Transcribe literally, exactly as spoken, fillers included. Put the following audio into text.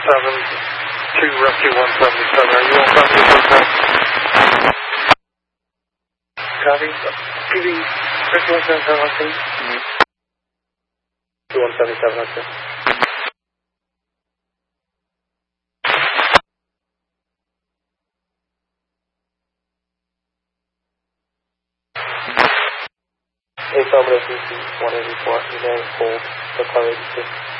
seven two, Rescue one seventy-seven. Are you on property contact? Copy. P D, Rescue one seventy-seven, I think. Rescue one seventy-seven, I think. Affirmative, one eighty-four, remain hold, the car eighty-two.